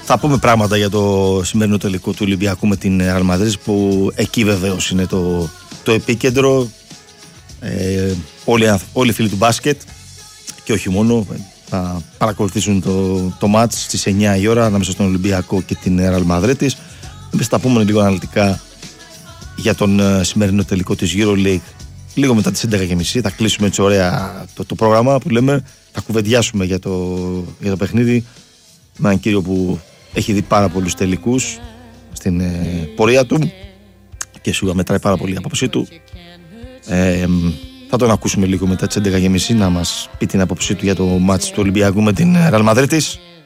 Θα πούμε πράγματα για το σημερινό τελικό του Ολυμπιακού με την Real Madrid, που εκεί βεβαίως είναι το επίκεντρο. Όλοι οι φίλοι του μπάσκετ και όχι μόνο θα παρακολουθήσουν το μάτς στις 9 η ώρα ανάμεσα στον Ολυμπιακό και την Real Madrid. Εμείς θα πούμε λίγο αναλυτικά για τον σημερινό τελικό της EuroLeague λίγο μετά τις 11.30. Θα κλείσουμε έτσι ωραία το πρόγραμμα που λέμε. Θα κουβεντιάσουμε για το παιχνίδι με έναν κύριο που έχει δει πάρα πολλούς τελικούς στην πορεία του και σίγουρα μετράει πάρα πολύ η άποψή του. Θα τον ακούσουμε λίγο μετά τις 11.30 να μας πει την άποψή του για το μάτς του Ολυμπιακού με την Real Madrid.